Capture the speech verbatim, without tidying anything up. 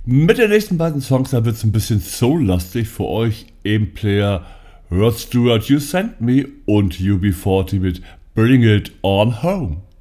Mit den nächsten beiden Songs, da wird es ein bisschen soul-lastig für euch. Eben Player Rod Stewart, You Sent Me und U B vierzig mit Bring It On Home.